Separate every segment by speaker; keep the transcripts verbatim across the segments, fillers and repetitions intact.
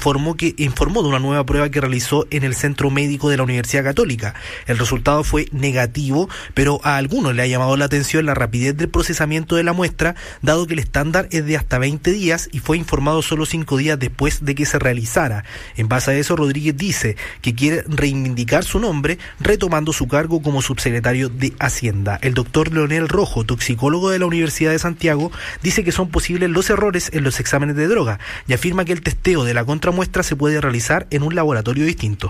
Speaker 1: informó que informó de una nueva prueba que realizó en el Centro Médico de la Universidad Católica. El resultado fue negativo, pero a algunos le ha llamado la atención la rapidez del procesamiento de la muestra, dado que el estándar es de hasta veinte días y fue informado solo cinco días después de que se realizara. En base a eso, Rodríguez dice que quiere reivindicar su nombre, retomando su cargo como subsecretario de Hacienda. El doctor Leonel Rojo, toxicólogo de la Universidad de Santiago, dice que son posibles los errores en los exámenes de droga y afirma que el testeo de la contramuestra se puede realizar en un laboratorio distinto.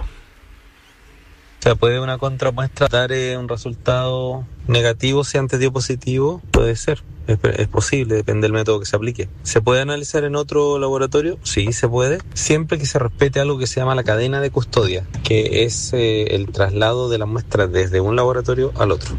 Speaker 2: O sea, ¿puede una contramuestra dar eh, un resultado negativo si antes dio positivo? Puede ser, es, es posible, depende del método que se aplique. ¿Se puede analizar en otro laboratorio? Sí, se puede, siempre que se respete algo que se llama la cadena de custodia, que es eh, el traslado de la muestra desde un laboratorio al otro.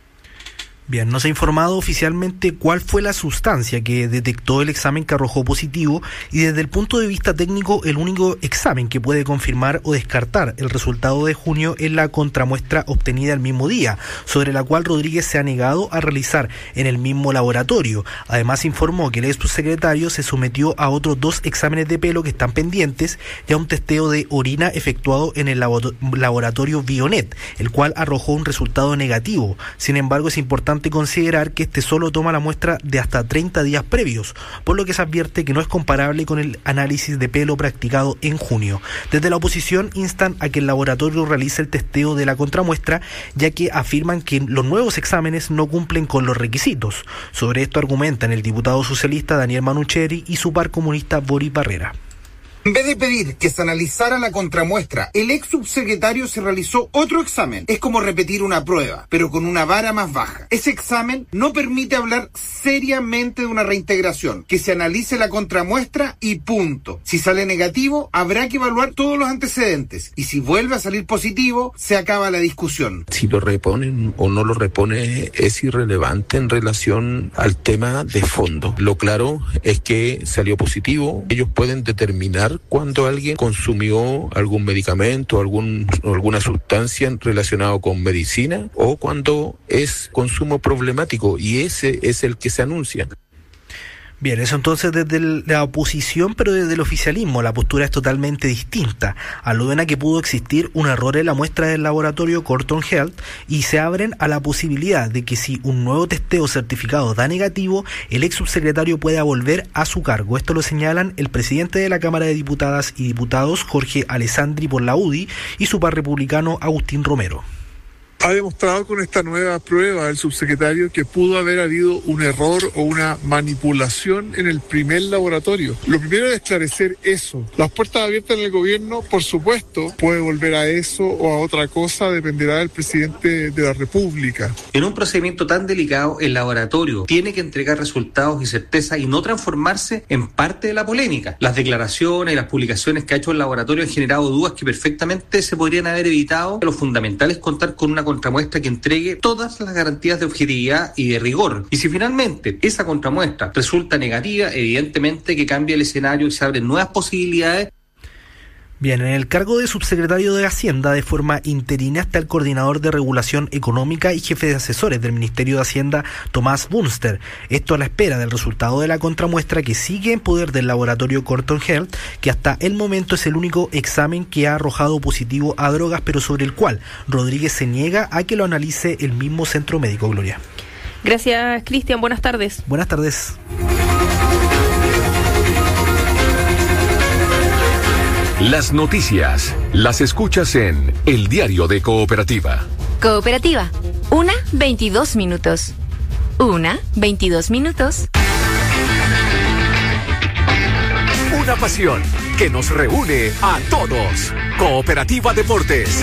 Speaker 1: Bien, no se ha informado oficialmente cuál fue la sustancia que detectó el examen que arrojó positivo y desde el punto de vista técnico el único examen que puede confirmar o descartar el resultado de junio es la contramuestra obtenida el mismo día, sobre la cual Rodríguez se ha negado a realizar en el mismo laboratorio. Además informó que el ex subsecretario se sometió a otros dos exámenes de pelo que están pendientes y a un testeo de orina efectuado en el laboratorio Bionet, el cual arrojó un resultado negativo. Sin embargo, es importante considerar que este solo toma la muestra de hasta treinta días previos, por lo que se advierte que no es comparable con el análisis de pelo practicado en junio. Desde la oposición instan a que el laboratorio realice el testeo de la contramuestra, ya que afirman que los nuevos exámenes no cumplen con los requisitos. Sobre esto argumentan el diputado socialista Daniel Manucheri y su par comunista Boris Barrera.
Speaker 3: En vez de pedir que se analizara la contramuestra, el ex subsecretario se realizó otro examen. Es como repetir una prueba, pero con una vara más baja. Ese examen no permite hablar seriamente de una reintegración. Que se analice la contramuestra y punto. Si sale negativo, habrá que evaluar todos los antecedentes. Y si vuelve a salir positivo, se acaba la discusión.
Speaker 4: Si lo reponen o no lo repone es irrelevante en relación al tema de fondo. Lo claro es que salió positivo. Ellos pueden determinar cuando alguien consumió algún medicamento, algún, alguna sustancia relacionada con medicina o cuando es consumo problemático y ese es el que se anuncia.
Speaker 1: Bien, eso entonces desde el, la oposición, pero desde el oficialismo la postura es totalmente distinta. Aluden a que pudo existir un error en la muestra del laboratorio Corton Health y se abren a la posibilidad de que si un nuevo testeo certificado da negativo, el ex subsecretario pueda volver a su cargo. Esto lo señalan el presidente de la Cámara de Diputadas y Diputados, Jorge Alessandri por la U D I, y su par republicano Agustín Romero.
Speaker 5: Ha demostrado con esta nueva prueba el subsecretario que pudo haber habido un error o una manipulación en el primer laboratorio. Lo primero es esclarecer eso. Las puertas abiertas en el gobierno, por supuesto, puede volver a eso o a otra cosa, dependerá del presidente de la República.
Speaker 6: En un procedimiento tan delicado, el laboratorio tiene que entregar resultados y certeza y no transformarse en parte de la polémica. Las declaraciones y las publicaciones que ha hecho el laboratorio han generado dudas que perfectamente se podrían haber evitado. Lo fundamental es contar con una contramuestra que entregue todas las garantías de objetividad y de rigor. Y si finalmente esa contramuestra resulta negativa, evidentemente que cambia el escenario y se abren nuevas posibilidades.
Speaker 1: Bien, en el cargo de subsecretario de Hacienda de forma interina está el coordinador de regulación económica y jefe de asesores del Ministerio de Hacienda, Tomás Bunster. Esto a la espera del resultado de la contramuestra que sigue en poder del laboratorio Corton Health, que hasta el momento es el único examen que ha arrojado positivo a drogas, pero sobre el cual Rodríguez se niega a que lo analice el mismo centro médico. Gloria.
Speaker 7: Gracias, Cristian. Buenas tardes.
Speaker 1: Buenas tardes.
Speaker 8: Las noticias las escuchas en El Diario de Cooperativa.
Speaker 9: Cooperativa, una veintidós minutos. Una veintidós minutos.
Speaker 8: Una pasión que nos reúne a todos. Cooperativa Deportes.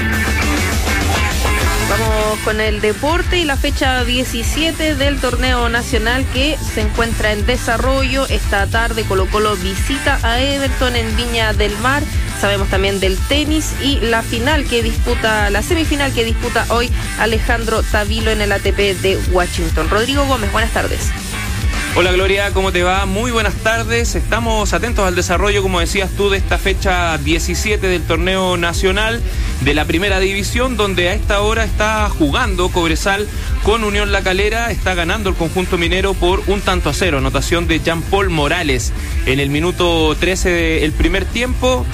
Speaker 7: Vamos con el deporte y la fecha diecisiete del torneo nacional que se encuentra en desarrollo. Esta tarde Colo-Colo visita a Everton en Viña del Mar. Sabemos también del tenis y la final que disputa, la semifinal que disputa hoy Alejandro Tavilo en el A T P de Washington. Rodrigo Gómez, buenas tardes.
Speaker 10: Hola Gloria, ¿cómo te va? Muy buenas tardes. Estamos atentos al desarrollo, como decías tú, de esta fecha diecisiete del torneo nacional de la primera división, donde a esta hora está jugando Cobresal con Unión La Calera. Está ganando el conjunto minero por un tanto a cero. Anotación de Jean Paul Morales en el minuto trece del primer tiempo.